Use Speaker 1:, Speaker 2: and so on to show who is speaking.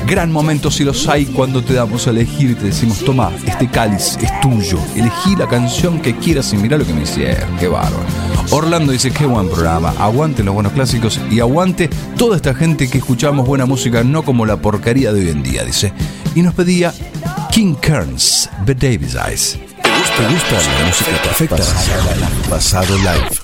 Speaker 1: Gran momento si los hay cuando te damos a elegir y te decimos: toma, este cáliz es tuyo, elegí la canción que quieras y mirá lo que me hicieron. Qué bárbaro. Orlando dice: qué buen programa, aguante los buenos clásicos y aguante toda esta gente que escuchamos buena música, no como la porquería de hoy en día, dice. Y nos pedía King Kearns, The Davis Eyes.
Speaker 2: ¿Te gusta la música perfecta? Pasado live.